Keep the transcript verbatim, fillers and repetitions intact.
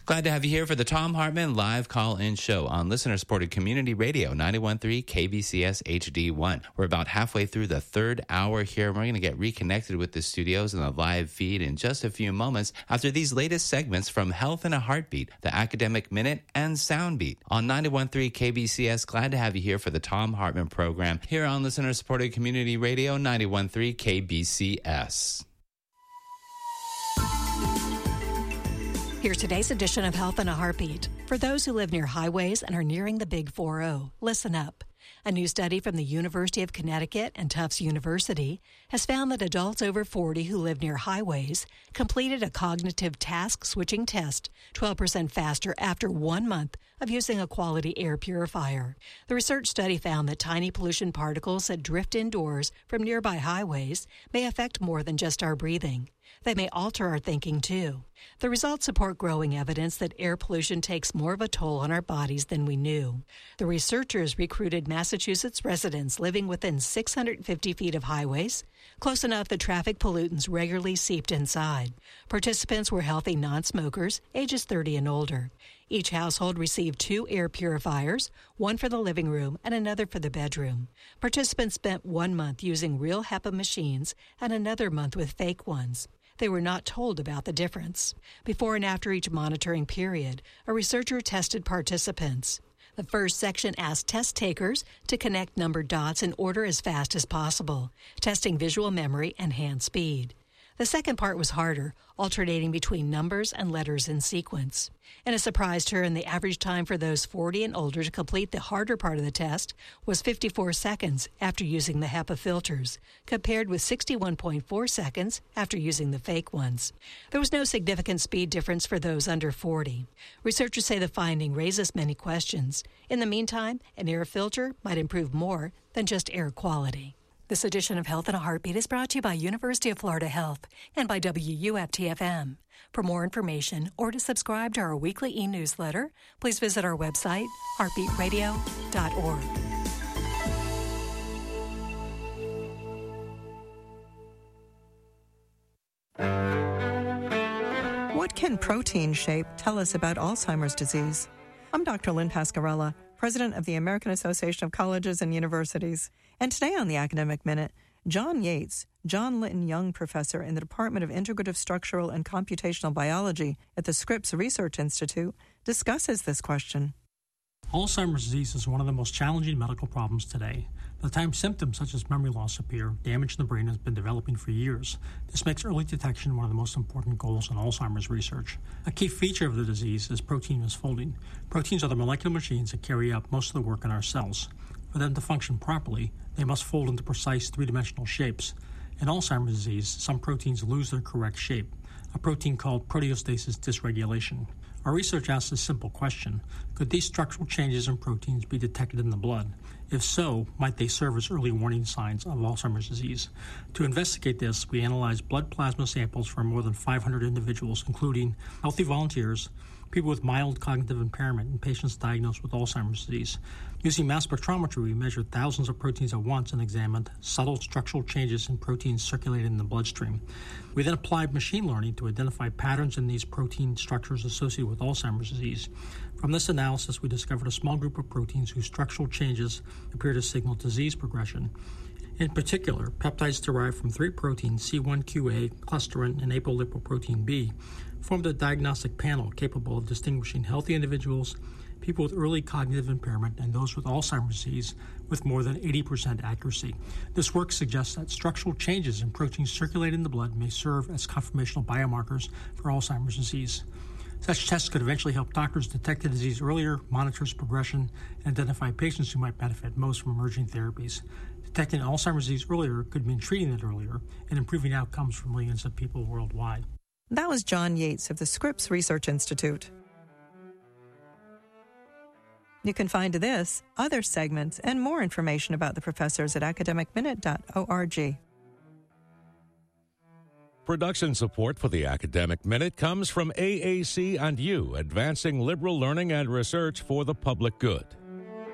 Glad to have you here for the Thom Hartmann live call-in show on listener-supported community radio, ninety-one point three K B C S H D one. We're about halfway through the third hour here. We're going to get reconnected with the studios and the live feed in just a few moments after these latest segments from Health in a Heartbeat, the Academic Minute, and Soundbeat. On ninety-one point three K B C S, glad to have you here for the Thom Hartmann program here on listener-supported community radio, ninety-one point three K B C S. Here's today's edition of Health in a Heartbeat. For those who live near highways and are nearing the Big four oh, listen up. A new study from the University of Connecticut and Tufts University has found that adults over forty who live near highways completed a cognitive task switching test twelve percent faster after one month of using a quality air purifier. The research study found that tiny pollution particles that drift indoors from nearby highways may affect more than just our breathing. They may alter our thinking, too. The results support growing evidence that air pollution takes more of a toll on our bodies than we knew. The researchers recruited Massachusetts residents living within six hundred fifty feet of highways, close enough that traffic pollutants regularly seeped inside. Participants were healthy non-smokers, ages thirty and older. Each household received two air purifiers, one for the living room and another for the bedroom. Participants spent one month using real HEPA machines and another month with fake ones. They were not told about the difference. Before and after each monitoring period, a researcher tested participants. The first section asked test takers to connect numbered dots in order as fast as possible, testing visual memory and hand speed. The second part was harder, alternating between numbers and letters in sequence. In a surprise turn, the average time for those forty and older to complete the harder part of the test was fifty-four seconds after using the HEPA filters, compared with sixty-one point four seconds after using the fake ones. There was no significant speed difference for those under forty. Researchers say the finding raises many questions. In the meantime, an air filter might improve more than just air quality. This edition of Health in a Heartbeat is brought to you by University of Florida Health and by W U F T F M. For more information or to subscribe to our weekly e-newsletter, please visit our website, heartbeat radio dot org. What can protein shape tell us about Alzheimer's disease? I'm Doctor Lynn Pascarella, President of the American Association of Colleges and Universities. And today on the Academic Minute, John Yates, John Lytton Young Professor in the Department of Integrative Structural and Computational Biology at the Scripps Research Institute, discusses this question. Alzheimer's disease is one of the most challenging medical problems today. By the time symptoms such as memory loss appear, damage in the brain has been developing for years. This makes early detection one of the most important goals in Alzheimer's research. A key feature of the disease is protein misfolding. Proteins are the molecular machines that carry out most of the work in our cells. For them to function properly, they must fold into precise three-dimensional shapes. In Alzheimer's disease, some proteins lose their correct shape, a protein called proteostasis dysregulation. Our research asks a simple question: could these structural changes in proteins be detected in the blood? If so, might they serve as early warning signs of Alzheimer's disease? To investigate this, we analyzed blood plasma samples from more than five hundred individuals, including healthy volunteers, people with mild cognitive impairment, and patients diagnosed with Alzheimer's disease. Using mass spectrometry, we measured thousands of proteins at once and examined subtle structural changes in proteins circulating in the bloodstream. We then applied machine learning to identify patterns in these protein structures associated with Alzheimer's disease. From this analysis, we discovered a small group of proteins whose structural changes appear to signal disease progression. In particular, peptides derived from three proteins, C one Q A, clusterin, and apolipoprotein B, formed a diagnostic panel capable of distinguishing healthy individuals, people with early cognitive impairment, and those with Alzheimer's disease with more than eighty percent accuracy. This work suggests that structural changes in proteins circulating in the blood may serve as confirmational biomarkers for Alzheimer's disease. Such tests could eventually help doctors detect the disease earlier, monitor its progression, and identify patients who might benefit most from emerging therapies. Detecting Alzheimer's disease earlier could mean treating it earlier and improving outcomes for millions of people worldwide. That was John Yates of the Scripps Research Institute. You can find this, other segments, and more information about the professors at academic minute dot org. Production support for the Academic Minute comes from A A C and you, advancing liberal learning and research for the public good.